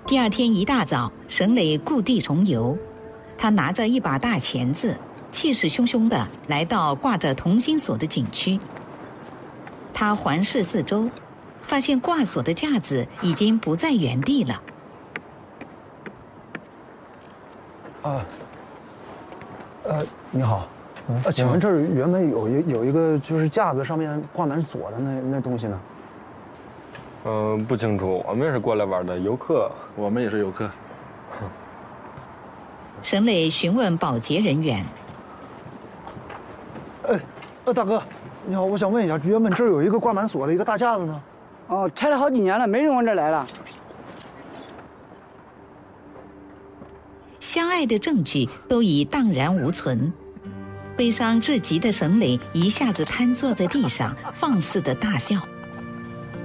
第二天一大早，沈磊故地重游，他拿着一把大钳子，气势汹汹地来到挂着同心锁的景区。他环视四周，发现挂锁的架子已经不在原地了。 你好，请问这儿原本有一个就是架子上面挂满锁的那东西呢？ 不清楚，我们也是过来玩的游客， 我们也是游客。 沈磊询问保洁人员：“ 大哥，你好，我想问一下，原本这儿有一个挂满锁的一个大架子呢？ 哦，拆了好几年了，没人往这儿来了。” 相爱的证据都已荡然无存，悲伤至极的沈磊一下子瘫坐在地上，放肆的大笑。